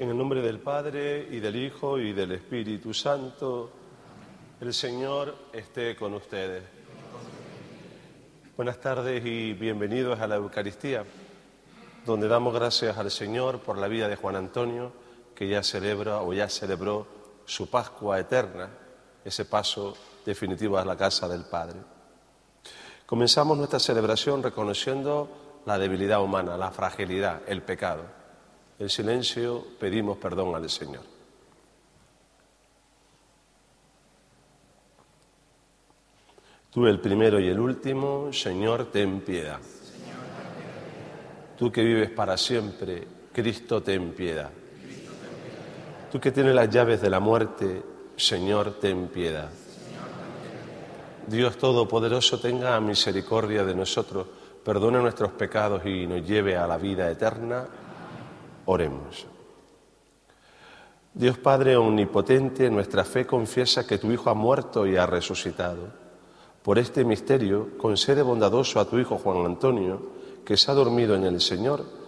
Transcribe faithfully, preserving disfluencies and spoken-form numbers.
En el nombre del Padre, y del Hijo, y del Espíritu Santo, el Señor esté con ustedes. Buenas tardes y bienvenidos a la Eucaristía, donde damos gracias al Señor por la vida de Juan Antonio, que ya celebra o ya celebró su Pascua eterna, ese paso definitivo a la casa del Padre. Comenzamos nuestra celebración reconociendo la debilidad humana, la fragilidad, el pecado. En silencio pedimos perdón al Señor. Tú el primero y el último, Señor, ten piedad. Tú que vives para siempre, Cristo, ten piedad. Tú que tienes las llaves de la muerte, Señor, ten piedad. Dios Todopoderoso, tenga misericordia de nosotros, perdone nuestros pecados y nos lleve a la vida eterna. Oremos. Dios Padre omnipotente, nuestra fe confiesa que tu Hijo ha muerto y ha resucitado. Por este misterio, concede bondadoso a tu Hijo Juan Antonio, que se ha dormido en el Señor,